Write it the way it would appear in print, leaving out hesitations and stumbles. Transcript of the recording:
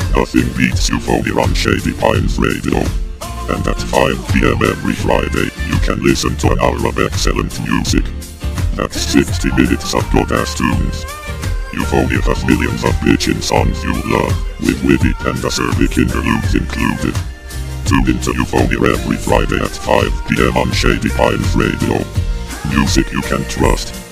Nothing beats Euphonia on Shady Pines Radio. And at 5 p.m. every Friday, you can listen to an hour of excellent music. That's 60 minutes of good-ass tunes. Euphonia has millions of bitchin' songs you love, with witty and acerbic interludes included. Tune into Euphonia every Friday at 5 p.m. on Shady Pines Radio. Music you can trust.